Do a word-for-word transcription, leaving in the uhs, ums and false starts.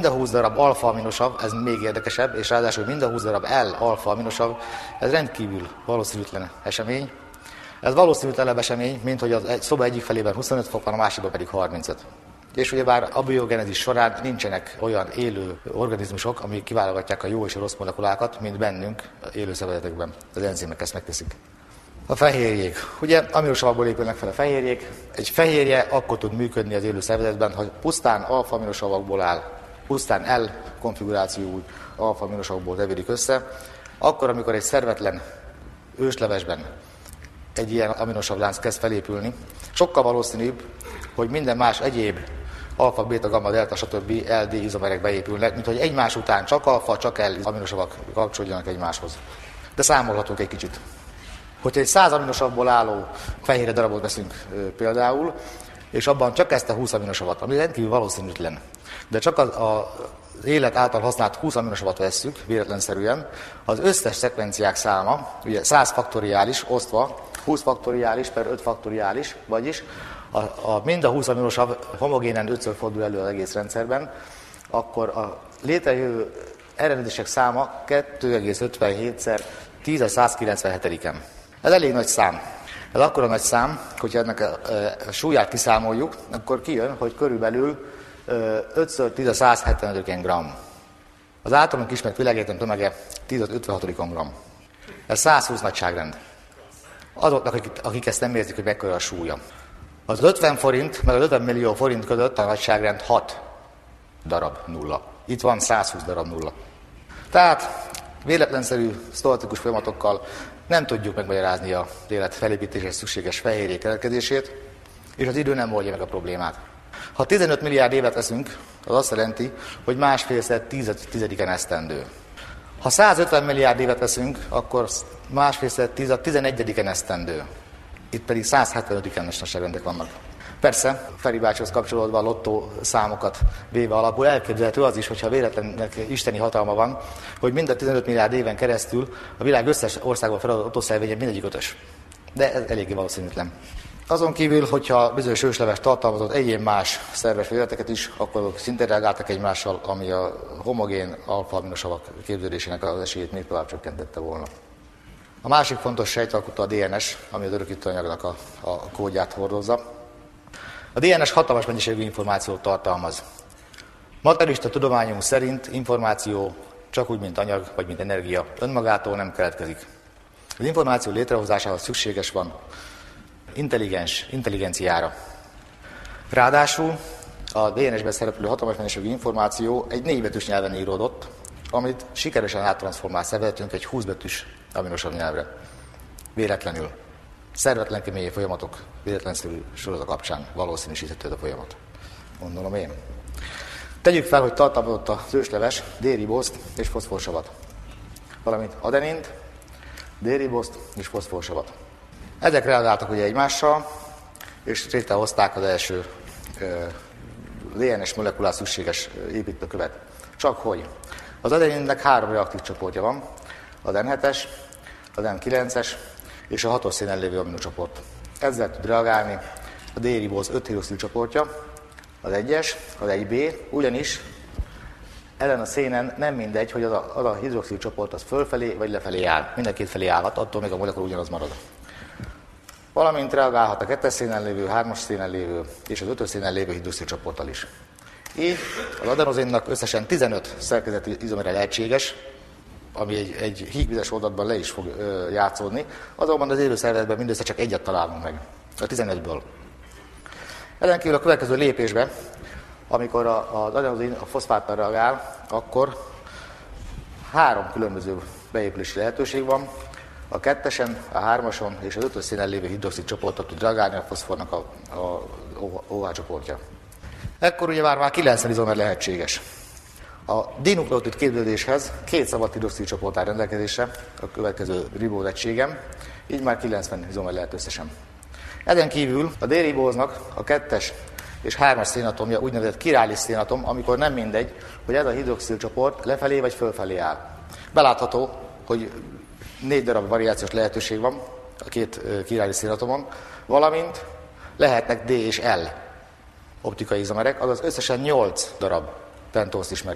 a húsz darab alfa-aminosav, ez még érdekesebb, és ráadásul mind a húsz darab L-alfa-aminosav, ez rendkívül valószínűtlen esemény. Ez valószínűtlenebb esemény, mint hogy az egy szoba egyik felében huszonöt fok van, a másikban pedig harmincöt. És ugyebár a biogenezis során nincsenek olyan élő organizmusok, amik kiválogatják a jó és a rossz molekulákat, mint bennünk élő szervezetekben. Az enzimek ezt megteszik. A fehérjék. Ugye aminosavakból épülnek fel a fehérjék. Egy fehérje akkor tud működni az élő szervezetben, ha pusztán alfa-aminosavakból áll, pusztán L konfigurációú alfa-aminosavakból tevődik össze, akkor, amikor egy szervetlen őslevesben egy ilyen aminosav lánc kezd felépülni, sokkal valószínűbb, hogy minden más egyéb alfa, beta, gamma, delta, stb. el dé izomerek beépülnek, mint hogy egymás után csak alfa, csak L aminosavak kapcsolódjanak egymáshoz. De számolhatunk egy kicsit. Hogyha egy száz aminosavból álló fehérje darabot veszünk például, és abban csak ezt a húsz aminosavat, ami rendkívül valószínűtlen, de csak az, a, az élet által használt húsz aminosavat vesszük, véletlenszerűen, az összes szekvenciák száma, ugye száz faktoriális osztva, húsz faktoriális per öt faktoriális, vagyis a, a, mind a húsz aminosav homogénen ötször fordul elő az egész rendszerben, akkor a létrejövő eredetések száma kettő egész ötvenhétszer tíz a százkilencvenhetediken. Ez elég nagy szám. Ez akkora nagy szám, hogyha ennek a, a súlyát kiszámoljuk, akkor kijön, hogy körülbelül ötször tíz a százhetvenötödiken gram. Az általunk ismert világegyetem tömege tíz az ötvenhatodikon gram. Ez százhúsz nagyságrend. Azoknak, akik, akik ezt nem érzik, hogy mekkora a súlya. Az ötven forint, meg az ötven millió forint között a nagyságrend hat darab nulla. Itt van százhúsz darab nulla. Tehát véletlenszerű sztoatikus folyamatokkal nem tudjuk megmagyarázni az élet felépítéshez szükséges fehérjék keletkezését, és az idő nem oldja meg a problémát. Ha tizenöt milliárd évet veszünk, az azt jelenti, hogy másfélszer tizediken esztendő. Ha százötven milliárd évet veszünk, akkor másfélszer tíz a tizenegyediken esztendő. Itt pedig százhetvenötiken nagyságrendek vannak. Persze, Feri bácsihoz kapcsolódva a lottó számokat véve alapul elképzelhető az is, hogyha véletlennek isteni hatalma van, hogy mind a tizenöt milliárd éven keresztül a világ összes országban feladott lottószervénye mindegyik ötös. De ez eléggé valószínűtlen. Azon kívül, hogyha bizonyos ősleves tartalmazott egyéb más szerves végleteket is, akkor szinte reagáltak egymással, ami a homogén alfa-aminosavak képződésének az esélyét még tovább csökkentette volna. A másik fontos sejtalkotó a dé en es, ami az örökítőanyagnak a, a kódját hordozza. A dé en es hatalmas mennyiségű információt tartalmaz. Materialista tudományunk szerint információ csak úgy, mint anyag, vagy mint energia, önmagától nem keletkezik. Az információ létrehozásához szükséges van intelligens, intelligenciára. Ráadásul a dé en es-ben szereplő hatalmas mennyiségű információ egy négy betűs nyelven íródott, amit sikeresen áttranszformált szervezetünk egy húsz betűs aminosav nyelvre. Véletlenül. Szervetlen kemény folyamatok véletlenszerű sorozata kapcsán valószínűsíthető a folyamat. Gondolom én. Tegyük fel, hogy tartalmazott az ősleves D-ribózt és foszforsavat, valamint adenint, D-ribózt és foszforsavat. Ezek reagáltak ugye egymással, és létrehozták az első dé en es molekulán szükséges építőkövet. Csak hogy az adeninnek három reaktív csoportja van, az en hetes, az en kilences és a hatos színen lévő aminocsoport. Ezzel tud reagálni a D-ribóz öt hidroxil csoportja, az egyes, az egy bé, ugyanis ezen a szénen nem mindegy, hogy az a, az a hidroxil csoport az fölfelé vagy lefelé áll. Mind a két felé állhat, attól még a molekula ugyanaz marad. Valamint reagálhat a kettes szénen lévő, hármas szénen lévő és az ötös szénen lévő hidroxil csoporttal is. Így az adenozinnak összesen tizenöt szerkezeti izomere lehetséges, ami egy, egy hígvizes oldatban le is fog ö, játszódni, azonban az élő szervezetben mindössze csak egyet találunk meg, a tizenötből. Ezen kívül a következő lépésben, amikor a, az adenozin a foszfáttal reagál, akkor három különböző beépülési lehetőség van. A kettesen, a hármason és az ötös színen lévő hidroxid csoportot tud reagálni a foszfornak a, a o há csoportja. Ekkor ugye már, már kilencven izomer lehetséges. A dinukleotid képződéshez két szabad hidroxid csoport áll rendelkezésre a következő ribóz egységem, így már kilencven izomer lehet összesen. Ezen kívül a D-ribóznak a kettes és hármas szénatomja úgynevezett chirális szénatom, amikor nem mindegy, hogy ez a hidroxil csoport lefelé vagy fölfelé áll. Belátható, hogy négy darab variációs lehetőség van a két chirális szénatomon, valamint lehetnek D és L optikai izomerek, azaz összesen nyolc darab pentózt ismerünk.